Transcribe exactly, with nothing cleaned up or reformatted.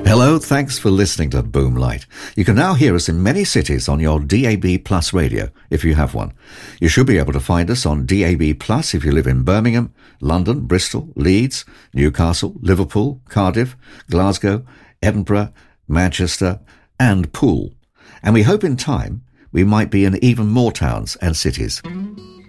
Hello, thanks for listening to Boomlight. You can now hear us in many cities on your D A B Plus radio, if you have one. You should be able to find us on D A B Plus if you live in Birmingham, London, Bristol, Leeds, Newcastle, Liverpool, Cardiff, Glasgow, Edinburgh, Manchester, and Poole. And we hope in time we might be in even more towns and cities.